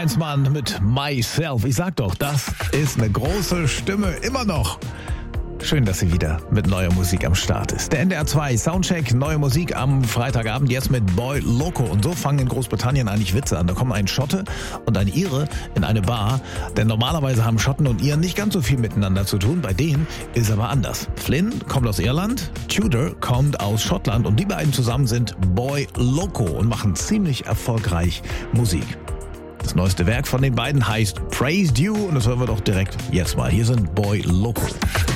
Heinzmann mit Myself. Ich sag doch, das ist eine große Stimme, immer noch. Schön, dass sie wieder mit neuer Musik am Start ist. Der NDR 2 Soundcheck, neue Musik am Freitagabend, jetzt mit Boy Loco. Und so fangen in Großbritannien eigentlich Witze an. Da kommen ein Schotte und ein Ire in eine Bar. Denn normalerweise haben Schotten und Iren nicht ganz so viel miteinander zu tun. Bei denen ist aber anders. Flynn kommt aus Irland, Tudor kommt aus Schottland und die beiden zusammen sind Boy Loco und machen ziemlich erfolgreich Musik. Das neueste Werk von den beiden heißt Praised You und das hören wir doch direkt jetzt mal. Hier sind Boy Loco.